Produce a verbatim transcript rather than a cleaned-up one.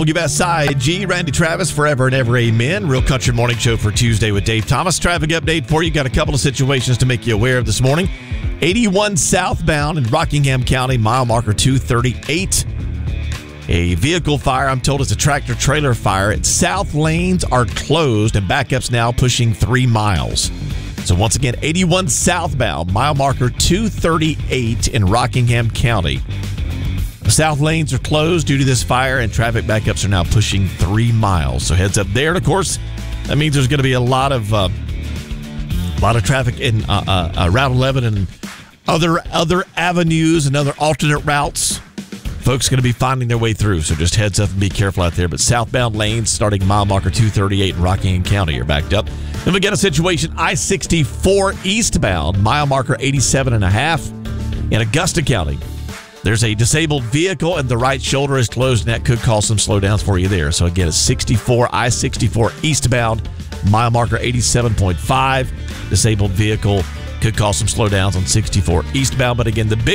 We'll give S I G, Randy Travis, forever and ever amen. Real Country Morning Show for Tuesday with Dave Thomas. Traffic update for you. Got a couple of situations to make you aware of this morning. eighty-one southbound in Rockingham County, mile marker two thirty-eight. A vehicle fire, I'm told it's a tractor trailer fire. Its south lanes are closed and backups now pushing three miles. So once again, eighty-one southbound, mile marker two thirty-eight in Rockingham County. The south lanes are closed due to this fire, and traffic backups are now pushing three miles. So heads up there. And of course, that means there's going to be a lot of uh, a lot of traffic in uh, uh, uh, Route eleven and other other avenues and other alternate routes. Folks going to be finding their way through. So just heads up and be careful out there. But southbound lanes starting mile marker two thirty-eight in Rockingham County are backed up. Then we got a situation I sixty-four eastbound, mile marker eighty-seven and a half in Augusta County. There's a disabled vehicle and the right shoulder is closed, and that could cause some slowdowns for you there. So again, it's sixty-four, I sixty-four eastbound, mile marker eighty-seven point five. Disabled vehicle could cause some slowdowns on sixty-four eastbound. But again, the big